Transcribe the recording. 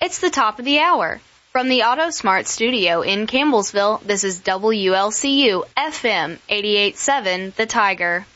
It's the top of the hour. From the AutoSmart studio in Campbellsville, this is WLCU FM 88.7 The Tiger.